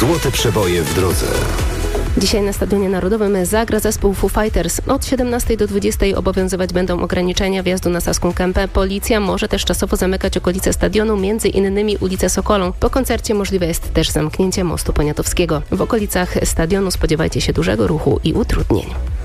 Złote przeboje w drodze. Dzisiaj na Stadionie Narodowym zagra zespół Foo Fighters. Od 17 do 20 obowiązywać będą ograniczenia wjazdu na Saską Kępę. Policja może też czasowo zamykać okolice stadionu, między innymi ulicę Sokolą. Po koncercie możliwe jest też zamknięcie mostu Poniatowskiego. W okolicach stadionu spodziewajcie się dużego ruchu i utrudnień.